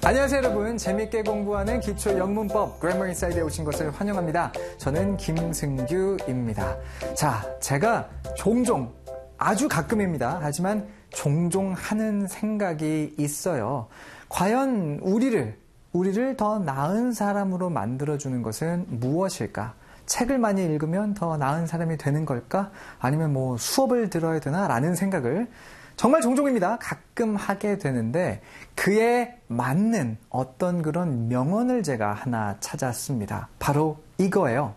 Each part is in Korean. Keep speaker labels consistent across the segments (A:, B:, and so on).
A: 안녕하세요 여러분. 재밌게 공부하는 기초 영문법 Grammar Inside에 오신 것을 환영합니다. 저는 김승규입니다. 자, 제가 종종 아주 가끔입니다. 하지만 종종 하는 생각이 있어요. 과연 우리를 더 나은 사람으로 만들어주는 것은 무엇일까? 책을 많이 읽으면 더 나은 사람이 되는 걸까? 아니면 수업을 들어야 되나? 라는 생각을 정말 종종입니다. 가끔 하게 되는데 그에 맞는 어떤 그런 명언을 제가 하나 찾았습니다. 바로 이거예요.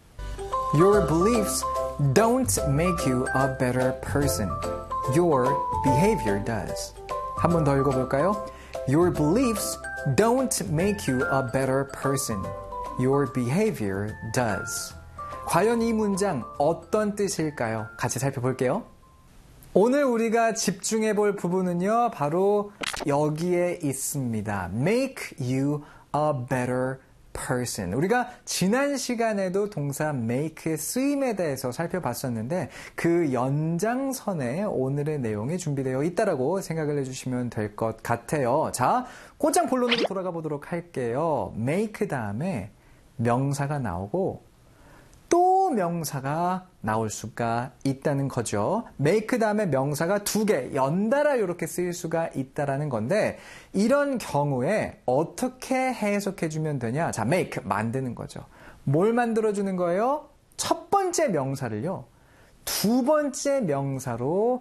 A: Your beliefs don't make you a better person. Your behavior does. 한 번 더 읽어볼까요? Your beliefs don't make you a better person. Your behavior does. 과연 이 문장 어떤 뜻일까요? 같이 살펴볼게요. 오늘 우리가 집중해 볼 부분은요, 바로 여기에 있습니다. Make you a better person. 우리가 지난 시간에도 동사 make의 쓰임에 대해서 살펴봤었는데 그 연장선에 오늘의 내용이 준비되어 있다라고 생각을 해주시면 될 것 같아요. 자, 곧장 본론으로 돌아가 보도록 할게요. make 다음에 명사가 나오고 또 명사가 나올 수가 있다는 거죠. make 다음에 명사가 두 개 연달아 이렇게 쓰일 수가 있다라는 건데 이런 경우에 어떻게 해석해주면 되냐? 자, make 만드는 거죠. 뭘 만들어주는 거예요? 첫 번째 명사를요, 두 번째 명사로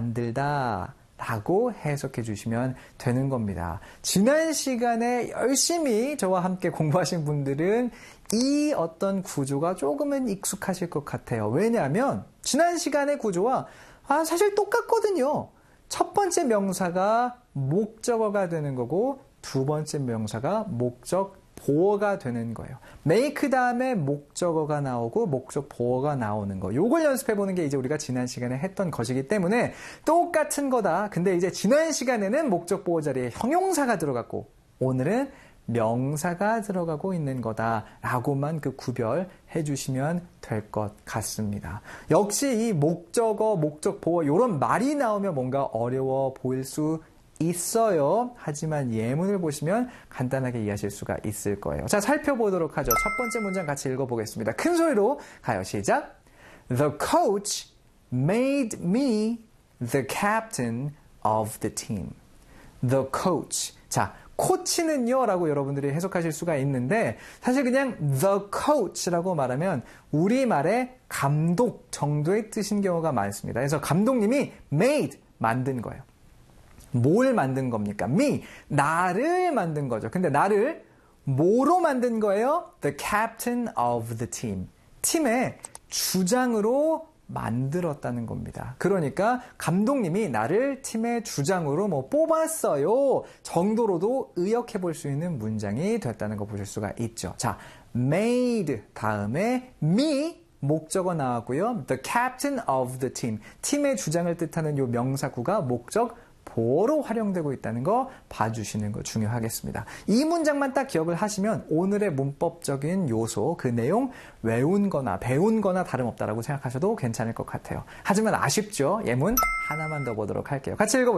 A: 만들다 라고 해석해 주시면 되는 겁니다. 지난 시간에 열심히 저와 함께 공부하신 분들은 이 어떤 구조가 조금은 익숙하실 것 같아요. 왜냐하면 지난 시간의 구조와 사실 똑같거든요. 첫 번째 명사가 목적어가 되는 거고 두 번째 명사가 목적 보어가 되는 거예요. make 다음에 목적어가 나오고 목적 보어가 나오는 거. 요걸 연습해보는 게 이제 우리가 지난 시간에 했던 것이기 때문에 똑같은 거다. 근데 이제 지난 시간에는 목적 보어 자리에 형용사가 들어갔고 오늘은 명사가 들어가고 있는 거다라고만 그 구별해 주시면 될 것 같습니다. 역시 이 목적어, 목적 보어 이런 말이 나오면 뭔가 어려워 보일 수 있어요. 하지만 예문을 보시면 간단하게 이해하실 수가 있을 거예요. 자, 살펴보도록 하죠. 첫 번째 문장 같이 읽어보겠습니다. 큰 소리로 가요. 시작. The coach made me the captain of the team. The coach. 자, 코치는요 라고 여러분들이 해석하실 수가 있는데 사실 그냥 the coach라고 말하면 우리말의 감독 정도의 뜻인 경우가 많습니다. 그래서 감독님이 made, 만든 거예요. 뭘 만든 겁니까? me, 나를 만든 거죠. 근데 나를 뭐로 만든 거예요? The captain of the team. 팀의 주장으로 만들었다는 겁니다. 그러니까 감독님이 나를 팀의 주장으로 뽑았어요 정도로도 의역해 볼 수 있는 문장이 됐다는 거 보실 수가 있죠. 자, made 다음에 me 목적어 나왔고요. The captain of the team. 팀의 주장을 뜻하는 이 명사구가 목적 보어로 활용되고 있다는 거 봐주시는 거 중요하겠습니다. 이 문장만 딱 기억을 하시면 오늘의 문법적인 요소, 그 내용 외운 거나 배운 거나 다름없다라고 생각하셔도 괜찮을 것 같아요. 하지만 아쉽죠? 예문 하나만 더 보도록 할게요. 같이 읽어보세요.